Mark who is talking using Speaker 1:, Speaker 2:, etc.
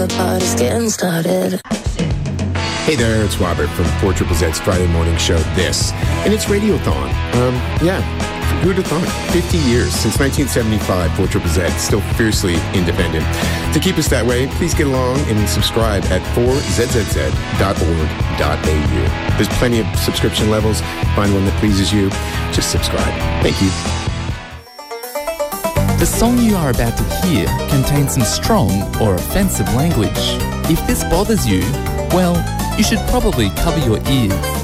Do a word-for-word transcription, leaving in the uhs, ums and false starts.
Speaker 1: party's getting started.
Speaker 2: Hey there, it's Robert from four Triple Z's Friday morning show, This. And it's Radiothon. Um, yeah, who'd have thought? fifty years, since nineteen seventy-five, four Triple Z, still fiercely independent. To keep us that way, please get along and subscribe at four z z z dot org dot a u. There's plenty of subscription levels. Find one that pleases you. Just subscribe. Thank you.
Speaker 3: The song you are about to hear contains some strong or offensive language. If this bothers you, well, you should probably cover your ears.